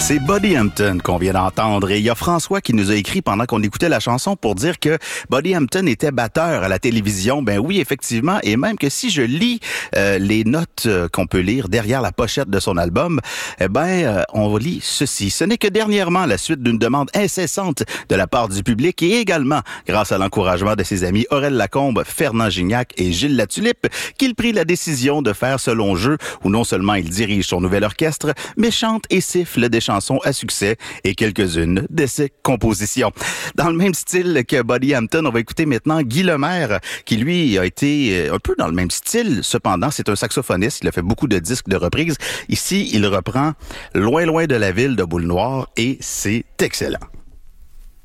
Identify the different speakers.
Speaker 1: C'est Buddy Hampton qu'on vient d'entendre et il y a François qui nous a écrit pendant qu'on écoutait la chanson pour dire que Buddy Hampton était batteur à la télévision. Ben oui, effectivement, et même que si je lis les notes qu'on peut lire derrière la pochette de son album, on lit ceci. Ce n'est que dernièrement, la suite d'une demande incessante de la part du public et également grâce à l'encouragement de ses amis Aurel Lacombe, Fernand Gignac et Gilles Latulippe, qu'il prit la décision de faire ce long jeu où non seulement il dirige son nouvel orchestre, mais chante et siffle des chansons à succès et quelques-unes de ses compositions. Dans le même style que Buddy Hampton, on va écouter maintenant Guy Lemaire, qui lui a été un peu dans le même style. Cependant, c'est un saxophoniste. Il a fait beaucoup de disques de reprises. Ici, il reprend Loin, loin de la ville de Boule Noire et c'est excellent.